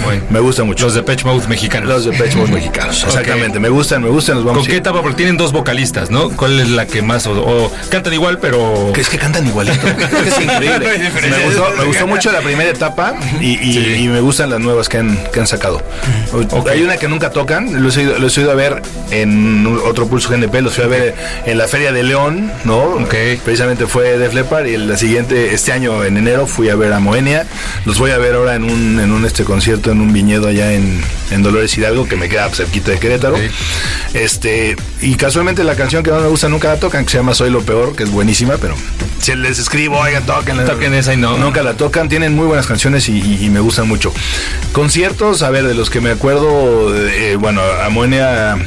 Me gusta mucho. Los Depeche Mode mexicanos. Los Depeche Mode mexicanos, exactamente. Me gustan, los vamos. ¿Con qué etapa? Porque tienen 2 vocalistas, ¿no? ¿Cuál es la que más o cantan igual, pero que es que cantan igualito? Es increíble. Me gustó mucho la primera etapa y me gustan las nuevas que han sacado. Hay una que nunca tocan, los he ido a ver en otro Pulso GNP, los fui a ver en la Feria de León, ¿no? Precisamente fue Def Leppard, y la siguiente, este año en enero, fui a ver a Moenia. Los voy a ver ahora en un concierto en un viñedo allá en Dolores Hidalgo, que me queda cerquita de Querétaro. Y casualmente la canción que más me gusta nunca la tocan, que se llama Soy lo Peor, que es buenísima, pero si les escribo, oigan, toquen esa y no. Nunca la tocan. Tienen muy buenas canciones y me gustan mucho. Conciertos, a ver, de los que me acuerdo, a Moenia,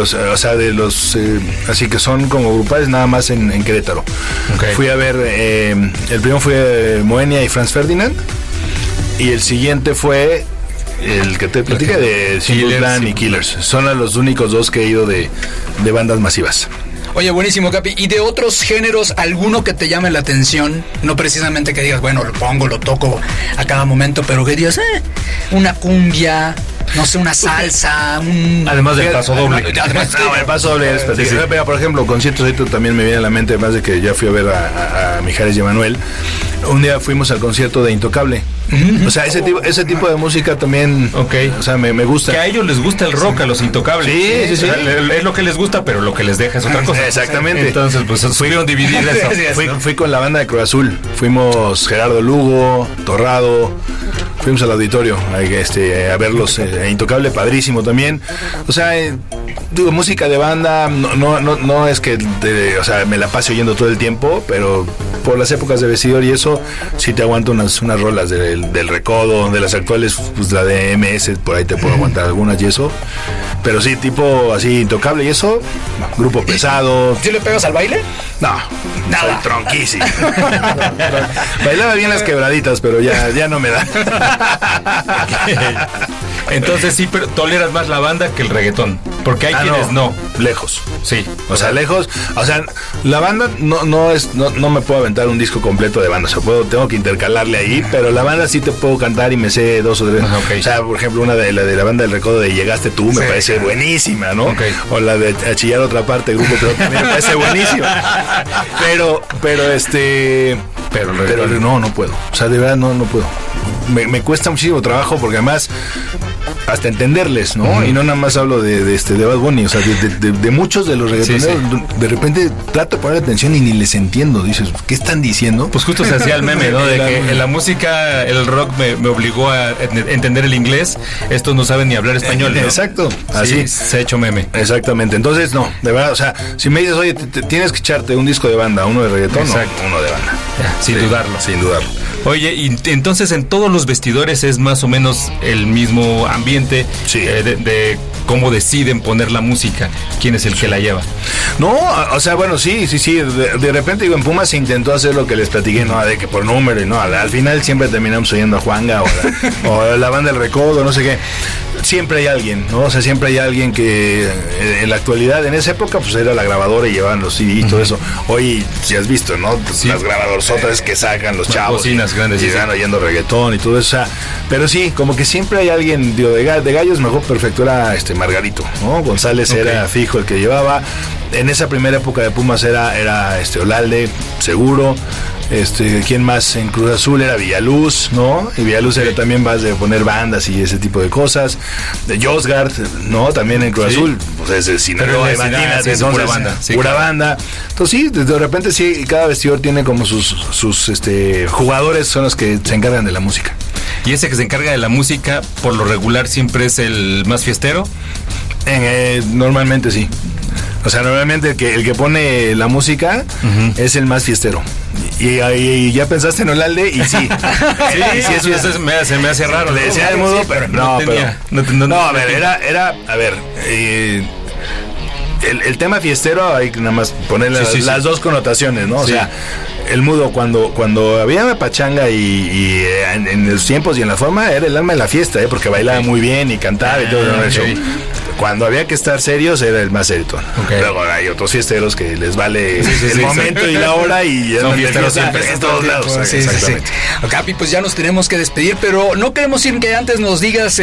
así que son como grupales, nada más en Querétaro. Fui a ver, el primero fue Moenia y Franz Ferdinand, y el siguiente fue el que te platicé de Simple Plan y Killers. Son los únicos 2 que he ido de bandas masivas. Oye, buenísimo, Capi. ¿Y de otros géneros, alguno que te llame la atención? No precisamente que digas, bueno, lo pongo, lo toco a cada momento, pero que digas, una cumbia, no sé, una salsa, Además del paso doble. El paso doble es Pero, por ejemplo, conciertos, ahorita también me viene a la mente, además de que ya fui a ver a Mijares y Emanuel. Un día fuimos al concierto de Intocable. O sea, ese tipo de música también, o sea, me gusta. Que a ellos les gusta el rock, a los Intocables. Sí. O sea, es lo que les gusta, pero lo que les deja es otra cosa. Exactamente. Entonces, pues supieron dividir eso. Fui con la banda de Cruz Azul. Fuimos Gerardo Lugo, Torrado. Fuimos al auditorio a verlos. Intocable, padrísimo también. O sea, digo, música de banda, no es que me la pase oyendo todo el tiempo, pero por las épocas de vestidor y eso, sí te aguanto unas rolas del Recodo, de las actuales, pues la de MS, por ahí te puedo aguantar algunas y eso. Pero sí, tipo así, Intocable y eso, grupo pesado. ¿Sí le pegas al baile? No, nada. Soy tronquísimo. Bailaba bien las quebraditas, pero ya no me da. Entonces sí, pero toleras más la banda que el reggaetón, porque hay quienes no. Lejos. Sí. O sea, lejos. O sea, la banda no me puedo aventar un disco completo de banda. O sea, tengo que intercalarle ahí, pero la banda sí te puedo cantar y me sé 2 o 3. O sea, por ejemplo, una de la banda del Recodo de Llegaste Tú me parece buenísima, ¿no? O la de A Chillar Otra Parte, grupo, pero también me parece buenísima. Pero no puedo. O sea, de verdad no puedo. Me cuesta muchísimo trabajo porque además hasta entenderles, ¿no? Y no nada más hablo de Bad Bunny, o sea, de muchos de los reggaetoneros, de repente trato de poner atención y ni les entiendo. Dices, ¿qué están diciendo? Pues justo se hacía el meme, ¿no? De que en la música, el rock me obligó a entender el inglés, estos no saben ni hablar español, ¿no? Exacto, así se ha hecho meme. Exactamente, entonces no, de verdad, o sea, si me dices, oye, tienes que echarte un disco de banda, uno de reggaetón, uno de banda. Sin dudarlo. Sin dudarlo. Oye, y entonces en todos los vestidores es más o menos el mismo ambiente de cómo deciden poner la música, quién es el que la lleva. No, o sea, bueno, sí, de repente digo, en Pumas se intentó hacer lo que les platiqué, ¿no? De que por número y no, al final siempre terminamos oyendo a Juanga o la banda del Recodo, no sé qué. Siempre hay alguien, ¿no? O sea, siempre hay alguien que en la actualidad, en esa época, pues era la grabadora y llevaban los CD y todo eso. Hoy, si has visto, ¿no? Las grabadorzotas que sacan los chavos. Bocinas grandes. Y van oyendo reggaetón y todo eso. O sea, pero sí, como que siempre hay alguien, digo, de gallos mejor perfecto era Margarito, ¿no? González era fijo el que llevaba. En esa primera época de Pumas era Olalde, seguro. ¿Quién más? En Cruz Azul era Villaluz, ¿no? Y Villaluz era también más de poner bandas y ese tipo de cosas. De Josgard, ¿no? También en Cruz Azul, pues es el Sinaloa, imagínate, entonces, pura banda. Entonces sí, de repente sí, cada vestidor tiene como sus jugadores son los que se encargan de la música. ¿Y ese que se encarga de la música, por lo regular, siempre es el más fiestero? Normalmente sí. O sea, normalmente el que pone la música es el más fiestero. Y ya pensaste en Olalde y sí. Eso se me hace raro. Le decía de modo, pero no, a ver, era el tema fiestero hay que nada más ponerle las dos connotaciones, ¿no? O sea, el mudo cuando había una pachanga y en los tiempos y en la forma era el alma de la fiesta, porque bailaba muy bien y cantaba y todo el show. Cuando había que estar serios era el más serio. Luego hay otros fiesteros que les vale el momento y la hora y son fiesteros siempre en todos lados. Capi, pues ya nos tenemos que despedir, pero no queremos ir que antes nos digas